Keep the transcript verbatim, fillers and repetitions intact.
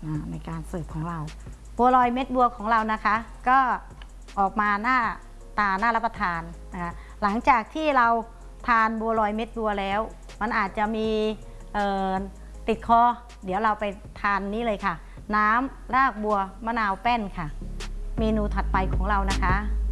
ในการเสิร์ฟของเราบัวลอยเม็ดบัวของเรานะคะก็ออกมาหน้าตาน่ารับประทานนะคะหลังจากที่เราทานบัวลอยเม็ดบัวแล้วมันอาจจะมีติดคอเดี๋ยวเราไปทานนี้เลยค่ะน้ำรากบัวมะนาวแป้นค่ะเมนูถัดไปของเรานะคะ